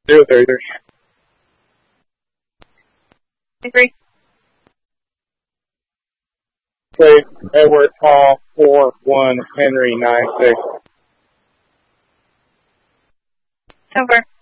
033. Agree. Place Edward Hall 41 Henry 96. Over.